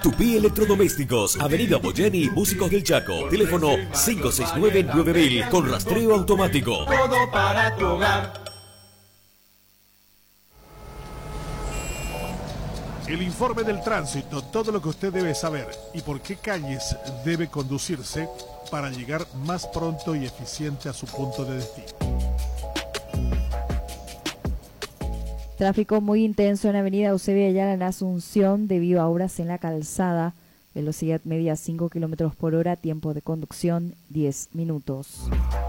Tupí Electrodomésticos, Avenida Boyeni, Músicos del Chaco. Teléfono 569-9000 con rastreo automático. Todo para tu hogar. El informe del tránsito, todo lo que usted debe saber y por qué calles debe conducirse para llegar más pronto y eficiente a su punto de destino. Tráfico muy intenso en Avenida Eusebio Ayala en Asunción debido a obras en la calzada. Velocidad media 5 km por hora, tiempo de conducción 10 minutos.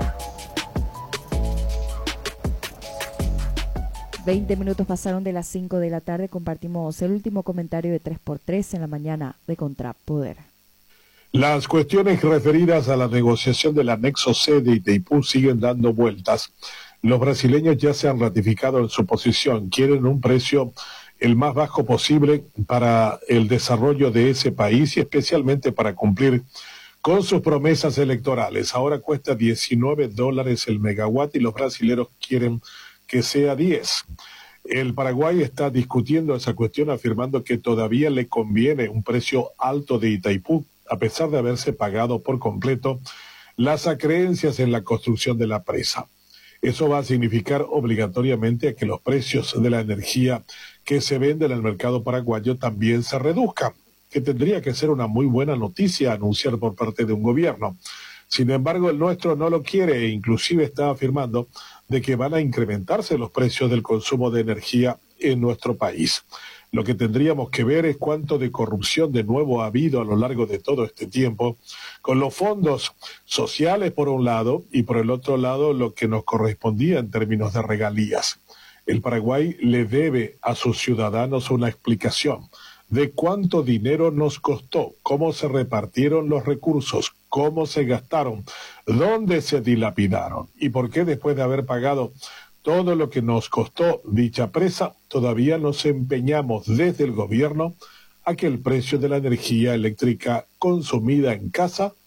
20 minutos pasaron de las 5 de la tarde. Compartimos el último comentario de 3x3 en la mañana de Contrapoder. Las cuestiones referidas a la negociación del anexo C de Itaipú siguen dando vueltas. Los brasileños ya se han ratificado en su posición, quieren un precio el más bajo posible para el desarrollo de ese país y especialmente para cumplir con sus promesas electorales. Ahora cuesta $19 el megawatt y los brasileños quieren que sea 10. El Paraguay está discutiendo esa cuestión afirmando que todavía le conviene un precio alto de Itaipú, a pesar de haberse pagado por completo las acreencias en la construcción de la presa. Eso va a significar obligatoriamente que los precios de la energía que se vende en el mercado paraguayo también se reduzcan, que tendría que ser una muy buena noticia anunciar por parte de un gobierno. Sin embargo, el nuestro no lo quiere e inclusive está afirmando de que van a incrementarse los precios del consumo de energía en nuestro país. Lo que tendríamos que ver es cuánto de corrupción de nuevo ha habido a lo largo de todo este tiempo, con los fondos sociales por un lado y por el otro lado lo que nos correspondía en términos de regalías. El Paraguay le debe a sus ciudadanos una explicación de cuánto dinero nos costó, cómo se repartieron los recursos, cómo se gastaron, dónde se dilapidaron y por qué después de haber pagado todo lo que nos costó dicha presa, todavía nos empeñamos desde el gobierno a que el precio de la energía eléctrica consumida en casa